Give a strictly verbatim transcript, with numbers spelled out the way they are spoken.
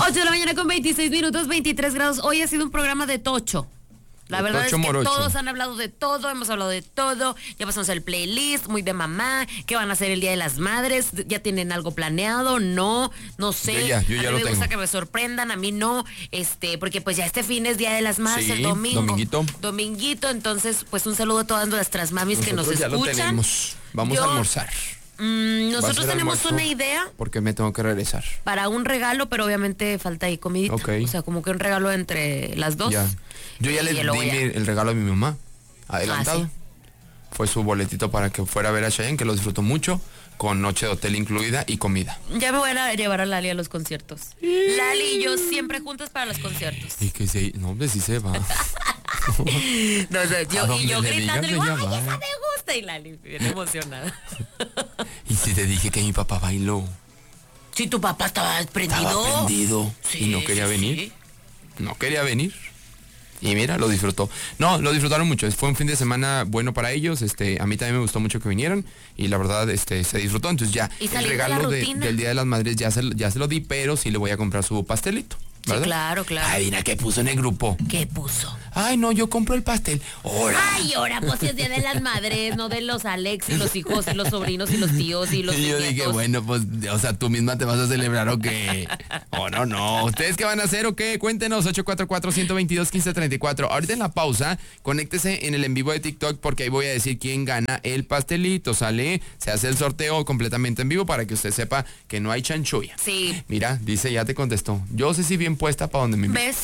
ocho de la mañana con veintiséis minutos, veintitrés grados. Hoy ha sido un programa de tocho. La de verdad tocho es que morocho. todos han hablado de todo, hemos hablado de todo. Ya pasamos el playlist, muy de mamá. ¿Qué van a hacer el Día de las Madres? ¿Ya tienen algo planeado? No, no sé. Yo ya, yo ya a mí lo me gusta tengo. que me sorprendan, a mí no. Este, porque pues ya este fin es Día de las Madres, Sí, el domingo. dominguito. Dominguito, entonces pues un saludo a todas nuestras mamis que nos Nosotros ya escuchan. lo tenemos. Vamos Yo- a almorzar. Mm, Va a nosotros ser tenemos almuerzo una idea porque me tengo que regresar. para un regalo, pero obviamente falta ahí comidita. Ok. O sea, como que un regalo entre las dos. Ya. Yo ya Y le di luego ya. mi- el regalo a mi mamá. Adelantado. Ah, Fue su boletito para que fuera a ver a Chayanne, que lo disfrutó mucho, con noche de hotel incluida y comida. Ya me voy a llevar a Lali a los conciertos. Lali y yo siempre juntas para los conciertos. Y que se... No, hombre, sí se va. No, o sea, A yo, y donde yo le gritando, digas, digo, ella ¡ay, va". esa me gusta! Y Lali, bien emocionada. Y si te dije que mi papá bailó, Sí, tu papá estaba prendido. estaba prendido Sí, y no quería sí, venir. sí. No quería venir. Y mira, lo disfrutó. No, lo disfrutaron mucho. Fue un fin de semana bueno para ellos. Este, a mí también me gustó mucho que vinieran. Y la verdad, este, se disfrutó. Entonces ya, Y el salir de la regalo de- rutina. del Día de las Madres ya se, ya se lo di, pero sí le voy a comprar su pastelito. Sí, ¿Verdad? claro, claro. Ay, mira qué puso en el grupo. ¿Qué puso? Ay, no, yo compro el pastel. ¡Hora! Ay, ahora pues si es Día de las Madres, no de los Alex y los hijos y los sobrinos y los tíos y los Y yo nietos. dije, bueno, pues, o sea, tú misma te vas a celebrar o qué. O no, no. ¿Ustedes qué van a hacer o qué? Cuéntenos, ocho cuatro cuatro, uno dos dos, uno cinco tres cuatro. Ahorita en la pausa, conéctese en el en vivo de TikTok porque ahí voy a decir quién gana el pastelito, ¿sale? Se hace el sorteo completamente en vivo para que usted sepa que no hay chanchulla. Sí. Mira, dice, ya te contestó. Yo sé si bien puesta para donde me ¿Ves?